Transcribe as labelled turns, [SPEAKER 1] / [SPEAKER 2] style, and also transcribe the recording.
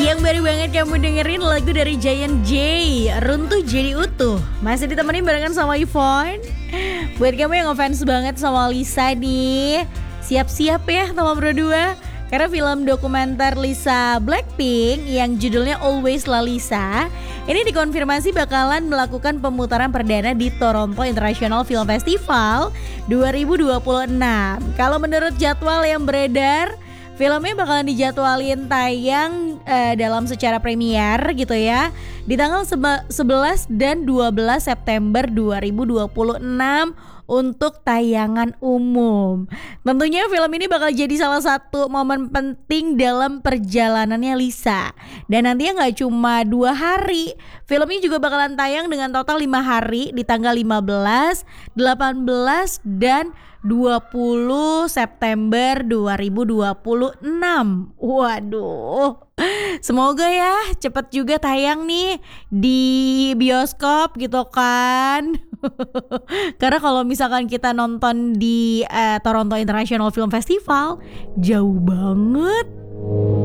[SPEAKER 1] Yang baru banget kamu dengerin lagu dari Giant J, Runtuh Jadi Utuh. Masih ditemenin barengan sama Yvonne. Buat kamu yang ngefans banget sama Lisa nih, siap-siap ya sama berdua. Karena film dokumenter Lisa Blackpink yang judulnya Always La Lisa ini dikonfirmasi bakalan melakukan pemutaran perdana di Toronto International Film Festival 2026. Kalau menurut jadwal yang beredar, filmnya bakalan dijadwalin tayang dalam secara premier gitu ya di tanggal 11 dan 12 September 2026 untuk tayangan umum. Tentunya film ini bakal jadi salah satu momen penting dalam perjalanannya Lisa. Dan nantinya gak cuma 2 hari, film ini juga bakalan tayang dengan total 5 hari di tanggal 15, 18 dan 20 September 2026. Waduh, semoga ya cepet juga tayang nih di bioskop gitu kan. Karena kalau misalkan kita nonton di Toronto International Film Festival, jauh banget.